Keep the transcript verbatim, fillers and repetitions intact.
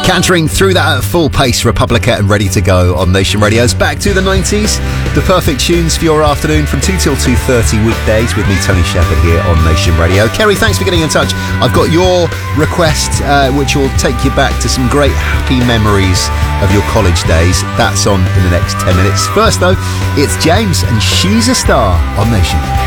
Cantering through that at full pace, Republica and Ready to Go on Nation Radio's Back to the nineties. The perfect tunes for your afternoon from two till two thirty weekdays with me, Tony Shepherd, here on Nation Radio. Kerry, thanks for getting in touch. I've got your request, uh, which will take you back to some great happy memories of your college days. That's on in the next ten minutes. First, though, it's James and She's a Star on Nation.